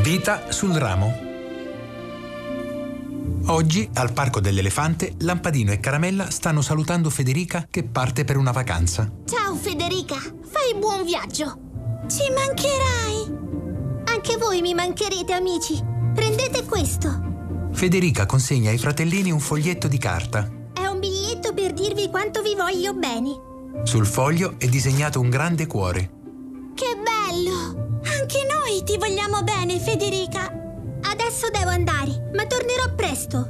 Vita sul ramo. Oggi, al Parco dell'Elefante, Lampadino e Caramella stanno salutando Federica che parte per una vacanza. Ciao Federica, fai buon viaggio. Ci mancherai. Anche voi mi mancherete, amici. Prendete questo. Federica consegna ai fratellini un foglietto di carta. È un biglietto per dirvi quanto vi voglio bene. Sul foglio è disegnato un grande cuore. Che bello! Anche noi ti vogliamo bene, Federica. Adesso devo andare, ma tornerò presto.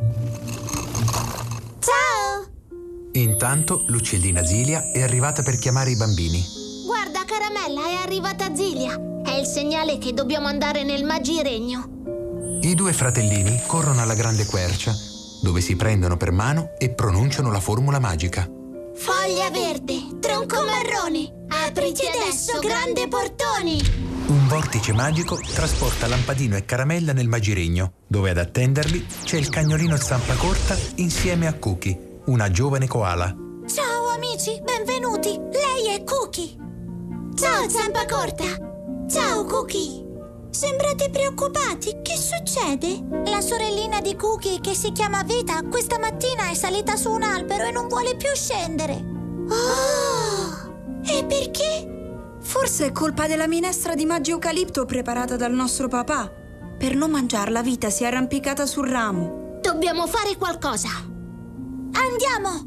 Ciao! Intanto l'uccellina Zilia è arrivata per chiamare i bambini. Guarda, Caramella, è arrivata Zilia. È il segnale che dobbiamo andare nel Magiregno. I due fratellini corrono alla grande quercia, dove si prendono per mano e pronunciano la formula magica. Foglia verde, tronco marrone, apriti adesso, grande portoni! Un vortice magico trasporta Lampadino e Caramella nel Magiregno, dove ad attenderli c'è il cagnolino Zampacorta insieme a Cookie, una giovane koala. Ciao amici, benvenuti. Lei è Cookie. Ciao Zampacorta! Ciao Cookie. Sembrate preoccupati. Che succede? La sorellina di Cookie, che si chiama Vita, questa mattina è salita su un albero e non vuole più scendere. Oh! E perché? Forse è colpa della minestra di maggi eucalipto preparata dal nostro papà. Per non mangiarla, Vita si è arrampicata sul ramo. Dobbiamo fare qualcosa. Andiamo!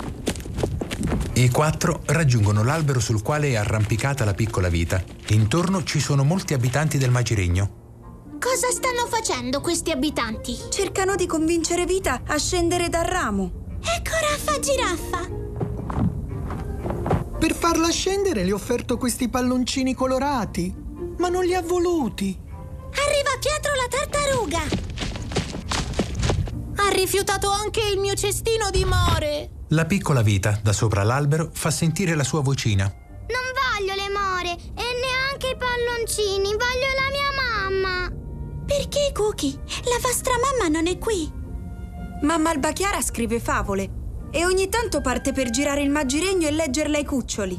I quattro raggiungono l'albero sul quale è arrampicata la piccola Vita. Intorno ci sono molti abitanti del Magiregno. Cosa stanno facendo questi abitanti? Cercano di convincere Vita a scendere dal ramo. Ecco Raffa Giraffa! Per farla scendere le ho offerto questi palloncini colorati, ma non li ha voluti. Arriva Pietro la tartaruga! Ha rifiutato anche il mio cestino di more! La piccola Vita, da sopra l'albero, fa sentire la sua vocina. Non voglio le more e neanche i palloncini, voglio la mia mamma. Perché, Cookie? La vostra mamma non è qui. Mamma Albachiara scrive favole e ogni tanto parte per girare il Magiregno e leggerle ai cuccioli.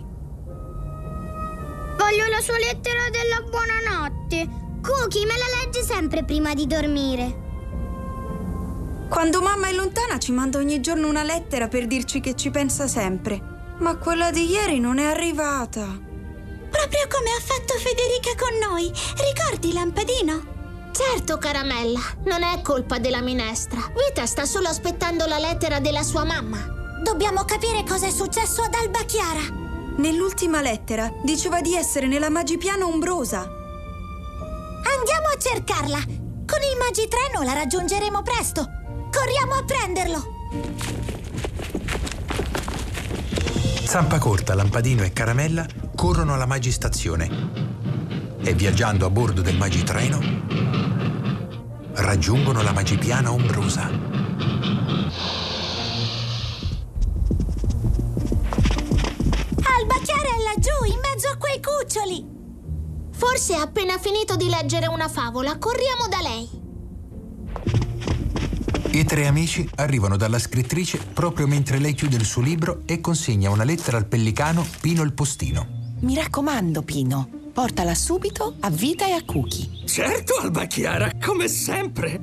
Voglio la sua lettera della buonanotte. Cookie, me la leggi sempre prima di dormire. Quando mamma è lontana ci manda ogni giorno una lettera per dirci che ci pensa sempre. Ma quella di ieri non è arrivata. Proprio come ha fatto Federica con noi. Ricordi, Lampadino? Certo, Caramella, non è colpa della minestra. Vita sta solo aspettando la lettera della sua mamma. Dobbiamo capire cosa è successo ad Albachiara. Nell'ultima lettera diceva di essere nella Magipiana ombrosa. Andiamo a cercarla. Con il Magitreno la raggiungeremo presto. Corriamo a prenderlo. Zampacorta, Lampadino e Caramella corrono alla Magistazione e viaggiando a bordo del Magitreno raggiungono la Magipiana ombrosa. Albachiara è laggiù, in mezzo a quei cuccioli. Forse ha appena finito di leggere una favola. Corriamo da lei. I tre amici arrivano dalla scrittrice proprio mentre lei chiude il suo libro e consegna una lettera al pellicano Pino il Postino. Mi raccomando, Pino, portala subito a Vita e a Cookie. Certo, Albachiara, come sempre.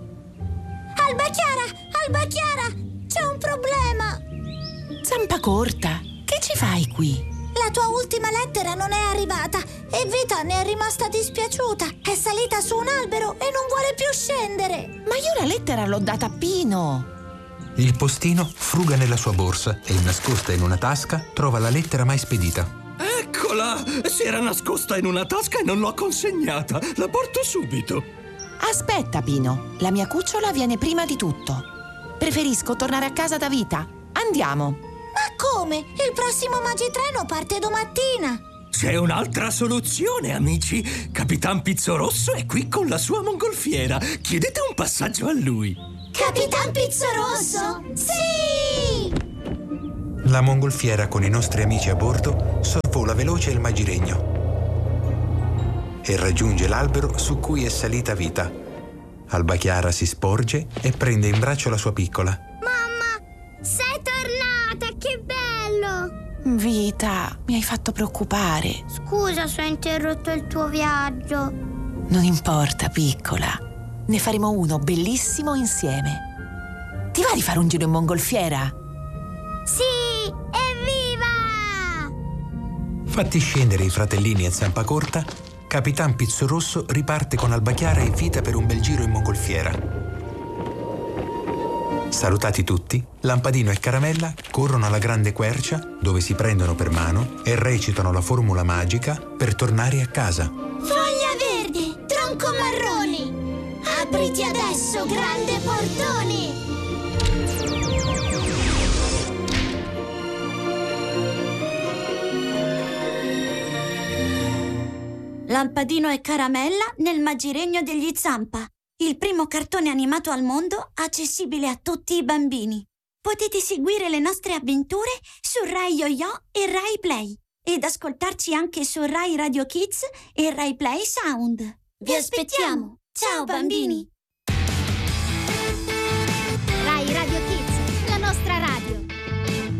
Albachiara, c'è un problema. Zampacorta, che ci fai qui? La tua ultima lettera non è arrivata e Vita ne è rimasta dispiaciuta. È salita su un albero e non vuole più scendere. Ma io la lettera l'ho data a Pino. Il postino fruga nella sua borsa e, nascosta in una tasca, trova la lettera mai spedita. Eccola! Si era nascosta in una tasca e non l'ho consegnata. La porto subito. Aspetta, Pino, la mia cucciola viene prima di tutto. Preferisco tornare a casa da Vita. Andiamo. Ma come? Il prossimo Magitreno parte domattina. C'è un'altra soluzione, amici. Capitan Pizzorosso è qui con la sua mongolfiera. Chiedete un passaggio a lui. Capitan Pizzorosso? Sì! La mongolfiera con i nostri amici a bordo sorvola veloce il Magiregno e raggiunge l'albero su cui è salita Vita. Albachiara si sporge e prende in braccio la sua piccola. Mamma, sei tornata, che bello! Vita, mi hai fatto preoccupare. Scusa se ho interrotto il tuo viaggio. Non importa, piccola. Ne faremo uno bellissimo insieme. Ti va di fare un giro in mongolfiera? Sì, evviva! Fatti scendere i fratellini in zampa corta, Capitan Pizzorosso riparte con Albachiara e Vita per un bel giro in mongolfiera. Salutati tutti, Lampadino e Caramella corrono alla grande quercia dove si prendono per mano e recitano la formula magica per tornare a casa. Foglia verde, tronco marrone, apriti adesso, grande portone! Lampadino e Caramella nel Magiregno degli Zampa. Il primo cartone animato al mondo accessibile a tutti i bambini. Potete seguire le nostre avventure su Rai Yo-Yo e Rai Play ed ascoltarci anche su Rai Radio Kids e Rai Play Sound. Vi aspettiamo! Ciao bambini!